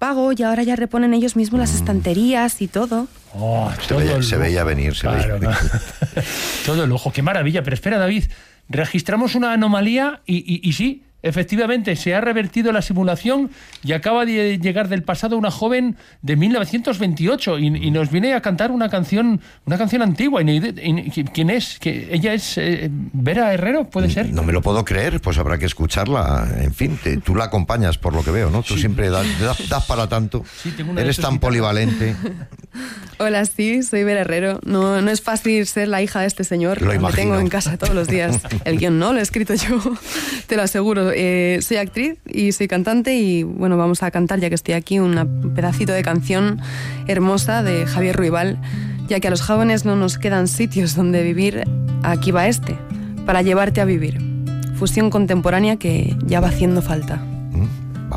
pago y ahora ya reponen ellos mismos las estanterías y todo. Oh, se veía venir. Todo el ojo, qué maravilla. Pero espera, David, registramos una anomalía y sí, efectivamente, se ha revertido la simulación y acaba de llegar del pasado una joven de 1928 y nos viene a cantar una canción antigua. ¿Quién es? ¿Ella es Vera Herrero? ¿Puede ser? No me lo puedo creer, pues habrá que escucharla. En fin, tú la acompañas por lo que veo, ¿no? Tú siempre das para tanto. Sí, eres tan polivalente. Hola, sí, soy Vera Herrero. No es fácil ser la hija de este señor. Lo imagino. Tengo en casa todos los días. El guión no lo he escrito yo, te lo aseguro. Soy actriz y soy cantante y bueno, vamos a cantar, ya que estoy aquí, un pedacito de canción hermosa de Javier Ruibal. Ya que a los jóvenes no nos quedan sitios donde vivir, aquí va para llevarte a vivir. Fusión contemporánea que ya va haciendo falta.